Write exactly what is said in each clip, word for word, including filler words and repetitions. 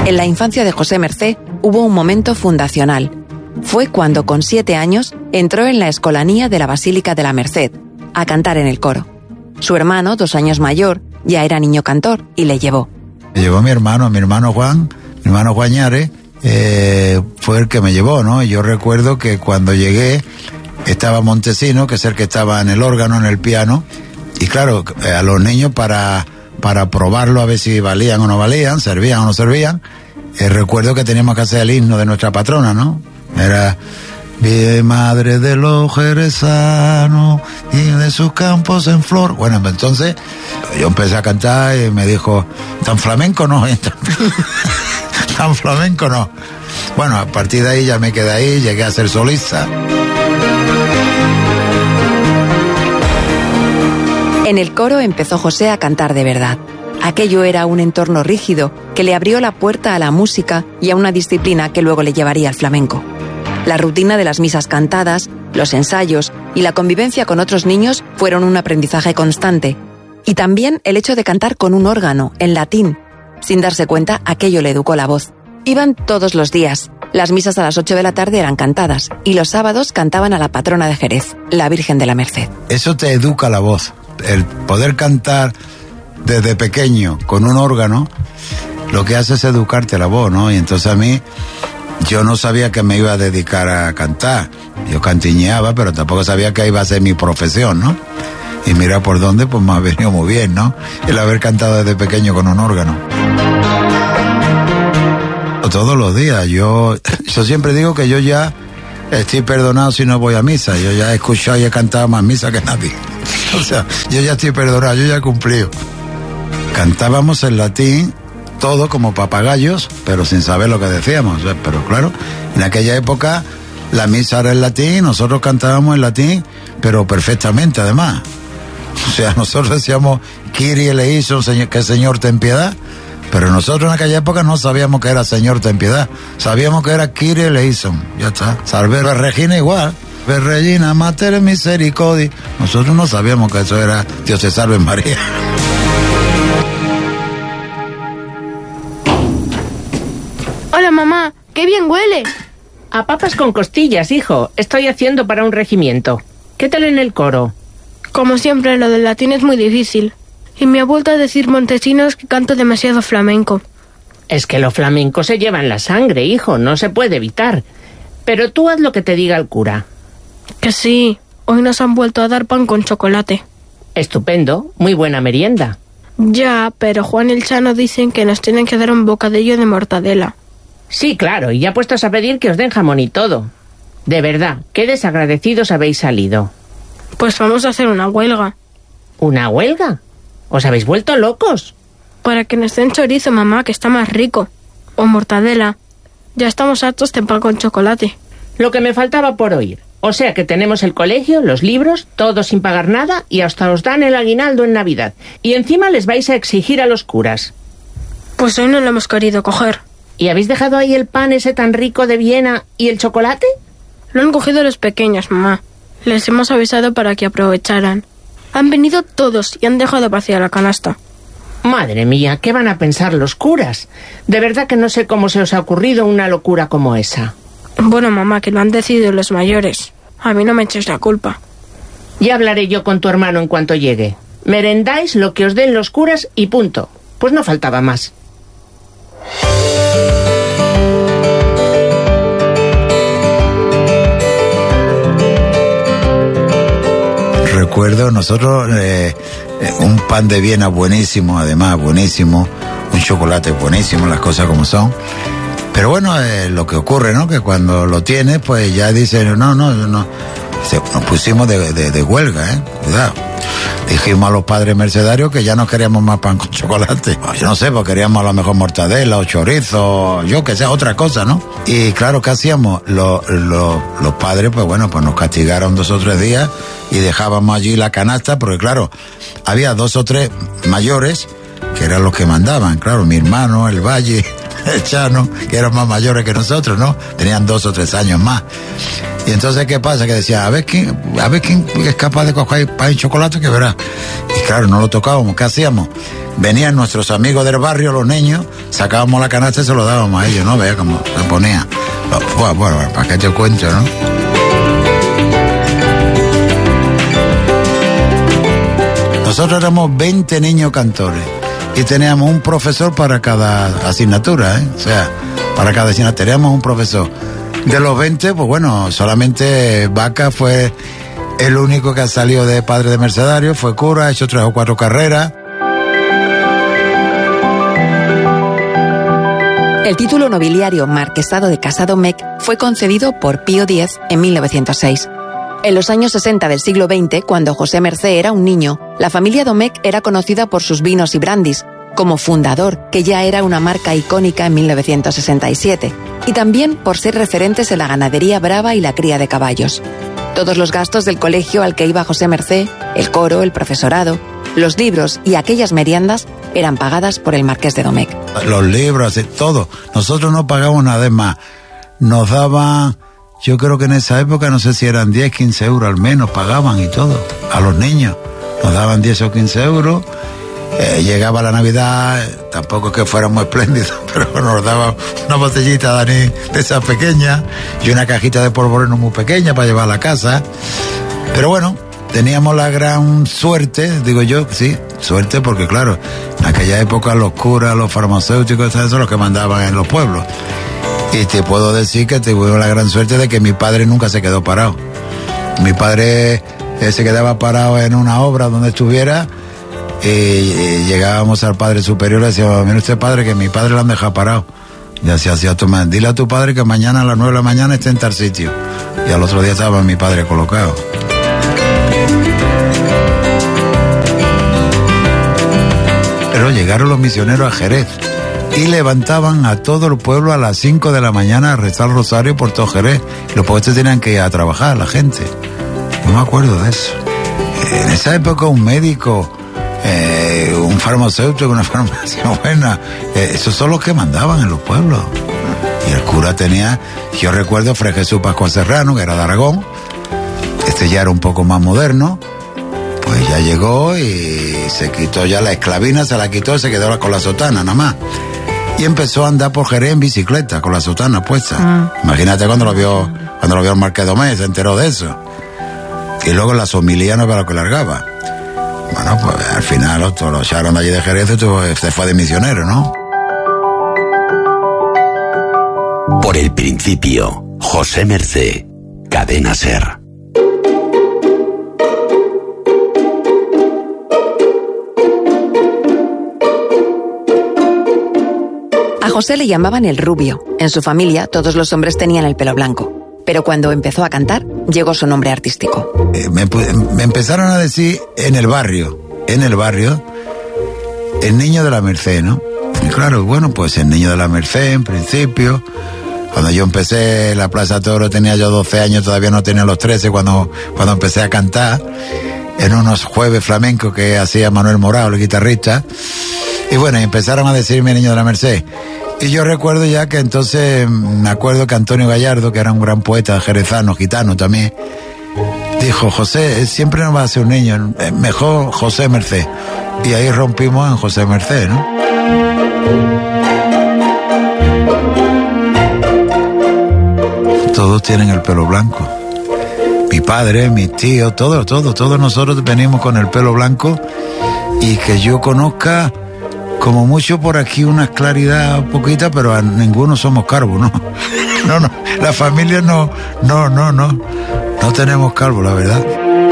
En la infancia de José Mercé hubo un momento fundacional. Fue cuando, con siete años, entró en la escolanía de la Basílica de la Merced, a cantar en el coro. Su hermano, dos años mayor, ya era niño cantor y le llevó. Me llevó mi hermano, mi hermano Juan, mi hermano Juañares, eh, fue el que me llevó, ¿no? Y yo recuerdo que cuando llegué, estaba Montesino, que es el que estaba en el órgano, en el piano, y claro, eh, a los niños para, para probarlo a ver si valían o no valían, servían o no servían, eh, recuerdo que teníamos que hacer el himno de nuestra patrona, ¿no? Era: Vive madre de los jerezanos y de sus campos en flor. Bueno, entonces yo empecé a cantar y me dijo: tan flamenco no, tan flamenco no. Bueno, a partir de ahí ya me quedé ahí, llegué a ser solista. En el coro empezó José a cantar de verdad. Aquello era un entorno rígido que le abrió la puerta a la música y a una disciplina que luego le llevaría al flamenco. La rutina de las misas cantadas, los ensayos y la convivencia con otros niños fueron un aprendizaje constante. Y también el hecho de cantar con un órgano, en latín. Sin darse cuenta, aquello le educó la voz. Iban todos los días. Las misas a las ocho de la tarde eran cantadas y los sábados cantaban a la patrona de Jerez, la Virgen de la Merced. Eso te educa la voz. El poder cantar desde pequeño con un órgano, lo que hace es educarte la voz, ¿no? Y entonces a mí, yo no sabía que me iba a dedicar a cantar. Yo cantiñeaba, pero tampoco sabía que iba a ser mi profesión, ¿no? Y mira por dónde, pues me ha venido muy bien, ¿no? El haber cantado desde pequeño con un órgano. Todos los días. Yo, yo siempre digo que yo ya estoy perdonado si no voy a misa. Yo ya he escuchado y he cantado más misa que nadie. O sea, yo ya estoy perdonado, yo ya he cumplido. Cantábamos en latín, todo como papagayos, pero sin saber lo que decíamos. Pero claro, en aquella época la misa era en latín, nosotros cantábamos en latín, pero perfectamente además. O sea, nosotros decíamos Kyrie eleison, que Señor ten piedad, pero nosotros en aquella época no sabíamos que era Señor ten piedad, sabíamos que era Kyrie eleison, ya está. Salve Regina igual, Ver Regina Mater Misericordia. Nosotros no sabíamos que eso era Dios te salve María. Hola mamá, qué bien huele. A papas con costillas, hijo. Estoy haciendo para un regimiento. ¿Qué tal en el coro? Como siempre, lo del latín es muy difícil. Y me ha vuelto a decir Montesinos que canto demasiado flamenco. Es que lo flamenco se lleva en la sangre, hijo. No se puede evitar. Pero tú haz lo que te diga el cura. Que sí. Hoy nos han vuelto a dar pan con chocolate. Estupendo. Muy buena merienda. Ya, pero Juan y el Chano dicen que nos tienen que dar un bocadillo de mortadela. Sí, claro, y ya puestos a pedir que os den jamón y todo. De verdad, qué desagradecidos habéis salido. Pues vamos a hacer una huelga. ¿Una huelga? ¿Os habéis vuelto locos? Para que nos den chorizo, mamá, que está más rico. O mortadela. Ya estamos hartos de pan con chocolate. Lo que me faltaba por oír. O sea que tenemos el colegio, los libros, todo sin pagar nada y hasta os dan el aguinaldo en Navidad. Y encima les vais a exigir a los curas. Pues hoy no lo hemos querido coger. ¿Y habéis dejado ahí el pan ese tan rico de Viena y el chocolate? Lo han cogido los pequeños, mamá. Les hemos avisado para que aprovecharan. Han venido todos y han dejado vacía la canasta. Madre mía, ¿qué van a pensar los curas? De verdad que no sé cómo se os ha ocurrido una locura como esa. Bueno, mamá, que lo han decidido los mayores. A mí no me echéis la culpa. Ya hablaré yo con tu hermano en cuanto llegue. Merendáis lo que os den los curas y punto. Pues no faltaba más. Recuerdo nosotros eh, un pan de Viena buenísimo, además buenísimo, un chocolate buenísimo, las cosas como son. Pero bueno, eh, lo que ocurre, ¿no? Que cuando lo tienes, pues ya dicen, no, no, no. Nos pusimos de, de, de huelga, ¿eh? Cuidado. Dijimos a los padres mercedarios que ya no queríamos más pan con chocolate. Yo no sé, pues queríamos a lo mejor mortadela o chorizo, yo que sea, otra cosa, ¿no? Y claro, ¿qué hacíamos? Los, los, los padres, pues bueno, pues nos castigaron dos o tres días y dejábamos allí la canasta, porque claro, había dos o tres mayores que eran los que mandaban, claro, mi hermano, el Valle, el Chano, que eran más mayores que nosotros, ¿no? Tenían dos o tres años más. Y entonces, ¿qué pasa? Que decía, a ver quién, a ver quién es capaz de coger pan y chocolate, que verá. Y claro, no lo tocábamos. ¿Qué hacíamos? Venían nuestros amigos del barrio, los niños, sacábamos la canasta y se lo dábamos a ellos, ¿no? Veía cómo se ponía. Bueno, bueno, para qué te cuento, ¿no? Nosotros éramos veinte niños cantores y teníamos un profesor para cada asignatura, ¿eh? O sea, para cada asignatura teníamos un profesor. De los veinte, pues bueno, solamente Vaca fue el único que ha salido de padre de mercedario, fue cura, ha hecho tres o cuatro carreras. El título nobiliario Marquesado de Casa Domecq fue concedido por Pío X en mil novecientos seis. En los años sesenta del siglo veinte, cuando José Mercé era un niño, la familia Domecq era conocida por sus vinos y brandis, como Fundador, que ya era una marca icónica en mil novecientos sesenta y siete, y también por ser referentes en la ganadería brava y la cría de caballos. Todos los gastos del colegio al que iba José Mercé, el coro, el profesorado, los libros y aquellas meriendas eran pagadas por el marqués de Domecq. Los libros, todo. Nosotros no pagamos nada más. Nos daban, yo creo que en esa época, no sé si eran diez, quince euros al menos, pagaban y todo. A los niños nos daban diez o quince euros. Eh, llegaba la Navidad, tampoco es que fuera muy espléndido, pero nos daba una botellita de anís de esas pequeñas y una cajita de polvoreno muy pequeña para llevar a la casa. Pero bueno, teníamos la gran suerte, digo yo, sí, suerte porque claro, en aquella época los curas, los farmacéuticos, eso son los que mandaban en los pueblos. Y te puedo decir que tuvimos la gran suerte de que mi padre nunca se quedó parado. Mi padre eh, se quedaba parado en una obra donde estuviera. Y, y llegábamos al padre superior y le decíamos, mire usted padre, que mi padre lo han dejado parado. Y así hacía tu madre, dile a tu padre que mañana a las nueve de la mañana esté en tal sitio. Y al otro día estaba mi padre colocado. Pero llegaron los misioneros a Jerez y levantaban a todo el pueblo a las cinco de la mañana a rezar el rosario por todo Jerez. Los pobres tenían que ir a trabajar, la gente. No me acuerdo de eso. En esa época un médico... Eh, un farmacéutico, una farmacia buena, eh, esos son los que mandaban en los pueblos. Y el cura tenía, yo recuerdo Fray Jesús Pascual Serrano, que era de Aragón, este ya era un poco más moderno, pues ya llegó y se quitó ya la esclavina, se la quitó y se quedó con la sotana nada más. Y empezó a andar por Jerez en bicicleta, con la sotana puesta. Ah. Imagínate cuando lo vio, cuando lo vio el Marqués de Domecq, se enteró de eso. Y luego las homilías no para lo que largaba. Bueno, pues al final los, los echaron de allí de Jerez y se fue de misionero, ¿no? Por el principio, José Mercé, Cadena SER. A José le llamaban el rubio. En su familia todos los hombres tenían el pelo blanco. Pero cuando empezó a cantar, llegó su nombre artístico. Eh, me, me empezaron a decir en el barrio, en el barrio, el niño de la Merced, ¿no? Y claro, bueno, pues el niño de la Merced, en principio. Cuando yo empecé en la Plaza Toro tenía yo doce años, todavía no tenía los trece cuando, cuando empecé a cantar en unos jueves flamencos que hacía Manuel Morao, el guitarrista. Y bueno, empezaron a decirme niño de la Merced. Y yo recuerdo ya que entonces, me acuerdo que Antonio Gallardo, que era un gran poeta jerezano, gitano también, dijo, José, siempre no va a ser un niño, mejor José Mercé. Y ahí rompimos en José Mercé, ¿no? Todos tienen el pelo blanco. Mi padre, mis tíos, todos, todos, todos nosotros venimos con el pelo blanco y que yo conozca... Como mucho por aquí una claridad poquita, pero a ninguno somos calvos, ¿no? No, no, la familia no, no, no, no, no tenemos calvos, la verdad.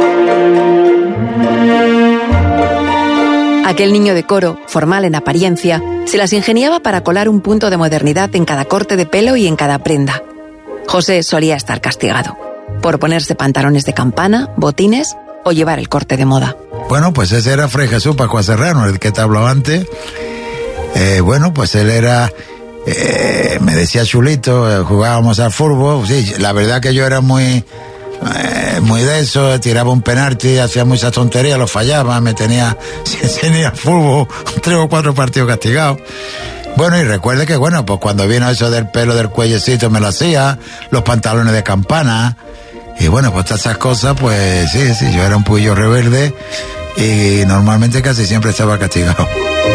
Aquel niño de coro, formal en apariencia, se las ingeniaba para colar un punto de modernidad en cada corte de pelo y en cada prenda. José solía estar castigado por ponerse pantalones de campana, botines o llevar el corte de moda. Bueno, pues ese era Fray Jesús Pascual Serrano, el que te hablaba antes. Eh, bueno, pues él era, eh, me decía chulito, eh, jugábamos al fútbol. Sí, la verdad que yo era muy, eh, muy de eso, tiraba un penalti, hacía muchas tonterías, lo fallaba, me tenía, tenía fútbol, tres o cuatro partidos castigados. Bueno, y recuerde que, bueno, pues cuando vino eso del pelo del cuellecito me lo hacía, los pantalones de campana, y bueno, pues todas esas cosas, pues sí, sí, yo era un poquillo rebelde y normalmente casi siempre estaba castigado.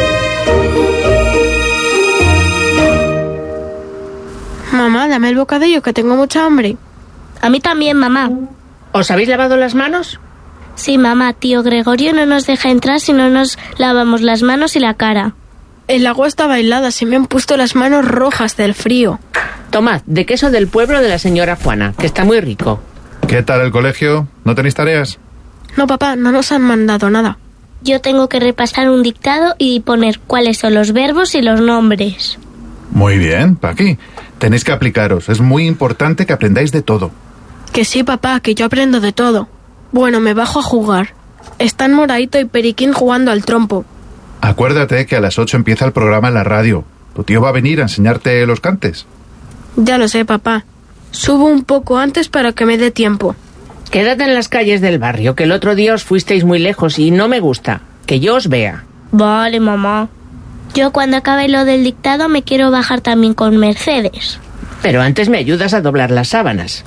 Mamá, dame el bocadillo, que tengo mucha hambre. A mí también, mamá. ¿Os habéis lavado las manos? Sí, mamá, tío Gregorio no nos deja entrar si no nos lavamos las manos y la cara. El agua estaba helada, se me han puesto las manos rojas del frío. Tomad, de queso del pueblo de la señora Juana, que está muy rico. ¿Qué tal el colegio? ¿No tenéis tareas? No, papá, no nos han mandado nada. Yo tengo que repasar un dictado y poner cuáles son los verbos y los nombres. Muy bien, Paqui. Tenéis que aplicaros. Es muy importante que aprendáis de todo. Que sí, papá, que yo aprendo de todo. Bueno, me bajo a jugar. Están Moraito y Periquín jugando al trompo. Acuérdate que a las ocho empieza el programa en la radio. Tu tío va a venir a enseñarte los cantes. Ya lo sé, papá. Subo un poco antes para que me dé tiempo. Quédate en las calles del barrio, que el otro día os fuisteis muy lejos y no me gusta. Que yo os vea. Vale, mamá. Yo cuando acabe lo del dictado me quiero bajar también con Mercedes. Pero antes me ayudas a doblar las sábanas.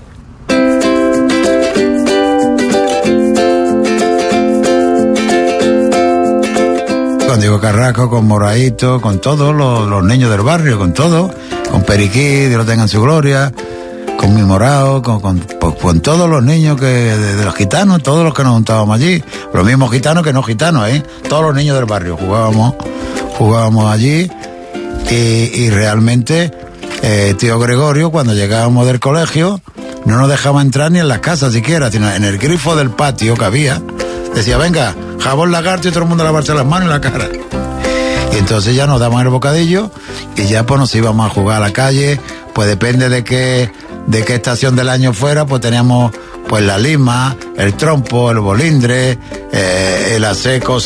Con Diego Carrasco, con Moraito, con todos los, los niños del barrio, con todo, con Periquí, Dios lo tenga en su gloria, con mi Morao, con, con, con, con todos los niños que de, de los gitanos, todos los que nos juntábamos allí, los mismos gitanos que no gitanos, ¿eh? Todos los niños del barrio jugábamos, jugábamos allí y, y realmente eh, tío Gregorio, cuando llegábamos del colegio, no nos dejaba entrar ni en las casas siquiera, sino en el grifo del patio que había. Decía, venga, jabón lagarto y todo el mundo a lavarse las manos y la cara. Y entonces ya nos daban el bocadillo y ya pues nos íbamos a jugar a la calle, pues depende de qué, de qué estación del año fuera, pues teníamos pues la lima, el trompo, el bolindre, eh, el aseco.